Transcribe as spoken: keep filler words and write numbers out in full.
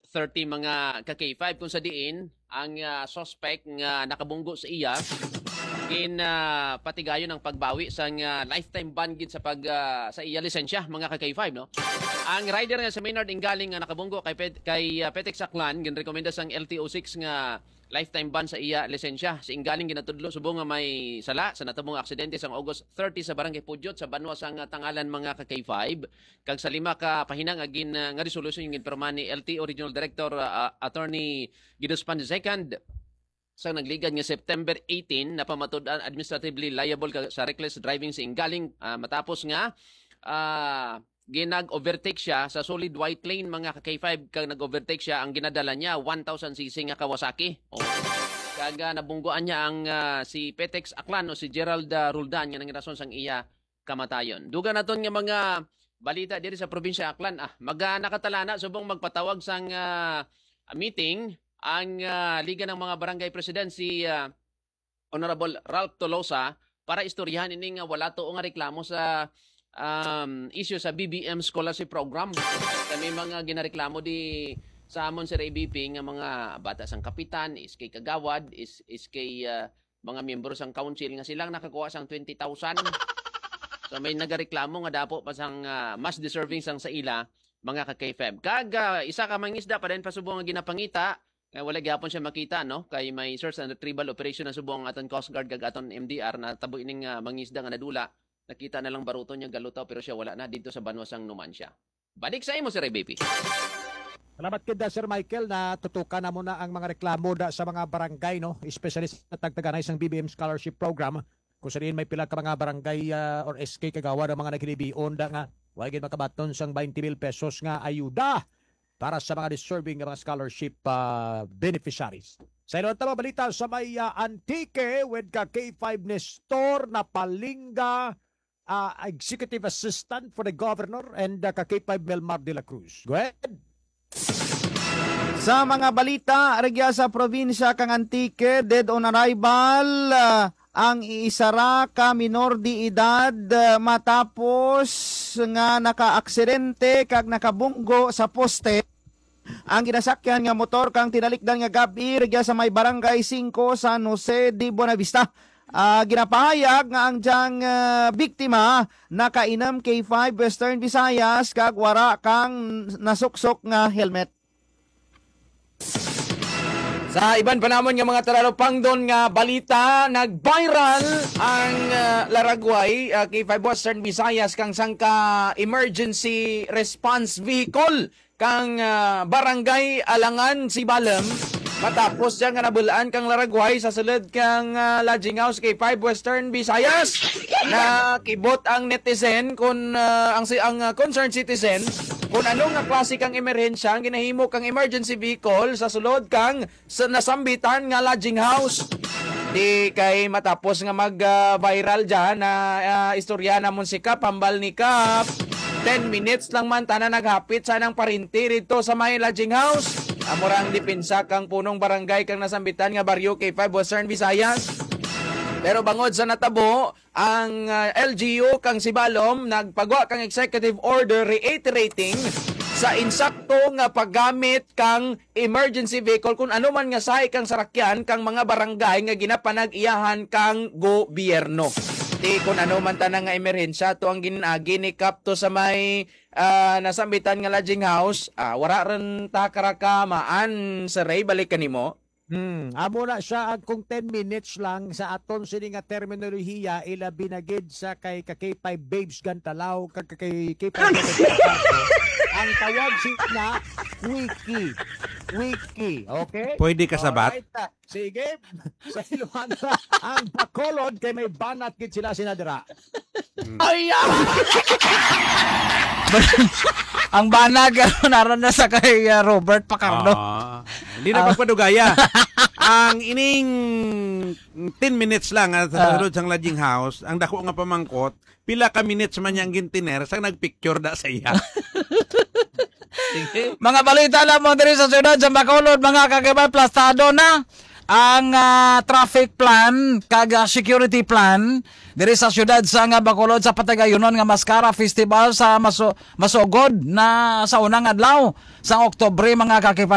thirty mga ka-K five kung sa diin ang uh, suspect nga nakabunggo sa iya in uh, patigayon ng pagbawi sa uh, lifetime ban gid sa pag uh, sa iya lisensya mga ka-K five no. Ang rider nga sa Maynard Ingaling nga nakabunggo kay Pet, kay uh, Petex Aklan ginrekomenda sang L T O six nga lifetime ban sa iya lisensya. Si Ingaling ginatudlo subong nga may sala sa natabong aksidente sang August thirty sa Barangay Pudyot sa Banwa sang Tangalan mga ka-K five. Kag sa lima ka pahinang agin uh, nga resolution yung ginperma ni L T O Regional Director uh, Attorney Giduspan the second sa nagligad nga September eighteen na pamatud-an administratively liable ka sa reckless driving si Ingaling uh, matapos nga uh, ginag-overtake siya sa solid white lane mga ka-K five kag nag-overtake siya ang ginadala niya one thousand cc nga Kawasaki. Oh. Kag uh, nabunggoan niya ang uh, si Petex Aklan o si Gerald uh, Roldan nga nang rason sang iya kamatayon. Duga naton nga mga balita diri sa probinsya Aklan ah maga nakatalana subong magpatawag sang uh, meeting ang uh, Liga ng mga Barangay President si uh, Honorable Ralph Tolosa para istoryahan ini nga wala to nga reklamo sa um, issue sa B B M Scholarship Program. Kami mga ginareklamo di sa amon sa A B P nga mga bata sang kapitan, is kay kagawad, is, is kay uh, mga miyembro sang council nga silang nakakuha sang twenty thousand. So may nagareklamo nga dapo pa sang uh, mas deserving sang sa ila mga ka-K five. Kag uh, isa ka mangisda pa din pasubong nga ginapangita. Kaya wala gyapon siya makita no kay may search and retrieval operation na subong aton Coast Guard kag aton M D R na tabo ining uh, mangisda nga nadula. Nakita na lang baruto niya galutaw pero siya wala na dito sa Banwasang Numancia. Balik sa imo Sir A B P. Salamat kita Sir Michael na tutukan na muna ang mga reklamo da sa mga barangay no, especially sa tagtaganay sang B B M Scholarship Program. Kung sa diin may pila ka mga barangay uh, or S K kagawa ng mga naghilibion da nga wala gid makabaton sang twenty mil pesos nga ayuda para sa mga deserving mga scholarship uh, beneficiaries. Sa ilong tama balita sa may uh, Antique with ka K five Nestor na palingga uh, Executive Assistant for the Governor and uh, ka K five Melmar de la Cruz. Go ahead. Sa mga balita, regya sa probinsya kang Antique, dead on arrival, uh, ang iisara ka minor di edad uh, matapos nga naka-aksidente kag nakabunggo sa poste. Ang ginasakyan nga motor kang tinalikdan nga gabi regya sa may barangay five San Jose de Buenavista. Uh, ginapahayag nga ang diyang uh, biktima nakainam K five Western Visayas kag wara kang nasuksok nga helmet. Sa iban pa namon nga mga talalopang doon nga balita, nag-viral ang uh, Laragway, uh, K five Western Visayas kang sangka emergency response vehicle kang uh, barangay Alangan Sibalem. Matapos dyan nga nabulaan kang Laragway sa sulod kang uh, lodging house K five Western Visayas na kibot ang netizen kung uh, ang, ang uh, concerned citizen kung anong nga klase kang emerhensya ang ginahimo kang emergency vehicle sa sulod kang sa nasambitan nga lodging house. Di kay matapos nga mag-viral uh, dyan na uh, istorya namon si Kap, hambal ni Kap. ten minutes lang man tanan naghapit sa nang parinti rito sa may lodging house. Amurang depensa kang punong barangay kang nasambitan nga baryo K five Western Visayas. Pero bangod sa natabo, ang uh, L G U kang Sibalom nagpagwa kang executive order reiterating sa insakto nga paggamit kang emergency vehicle kung ano man nga sahay kang sarakyan kang mga barangay nga ginapanag-iyahan kang gobyerno. Di kung ano man tanang nga emerhensya to ang ginagi ni Kap to sa may uh, nasambitan nga lodging house, uh, wala rin ta karakamaan sa Ray, balik ka nimo. Hmm, amo na siya ang kung ten minutes lang sa aton sini nga terminolohiya ila binagid sa kay ka K five Babes Gantalaw kag kay K five ang tawag sina wiki. Wiki, okay? Pwede ka sabat? Alright, uh, sige. Sa Iluhan ang Bacolod kay may banat gid sila sinadira. Hmm. Ay! Ang banag naroon na sa kay uh, Robert Pacardo. Uh, hindi na pagpadugaya. Ang ining ten minutes lang at sa uh, sang lodging house, ang dako nga pamangkot, pila ka minutes man yang gintiner sang nagpicture da sa iya. Mga balita lang mo diri sa syudad sa Bacolod, mga kagabay, plastado na ang uh, traffic plan kag uh, security plan diri sa syudad sa nga Bacolod sa patagayunon nga Mascara Festival sa maso, masugod na sa unang adlaw sa Oktubre mga kakipay.